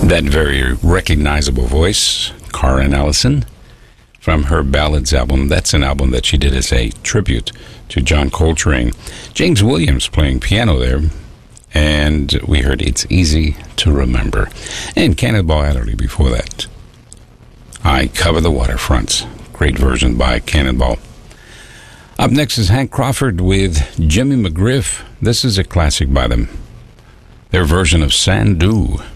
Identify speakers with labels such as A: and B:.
A: That very recognizable voice, Karen Ellison, from her Ballads album. That's an album that she did as a tribute to John Coltrane. James Williams playing piano there, and we heard It's Easy to Remember. And Cannonball Adderley before that. I Cover the Waterfront. Great version by Cannonball. Up next is Hank Crawford with Jimmy McGriff. This is a classic by them. Their version of Sandu.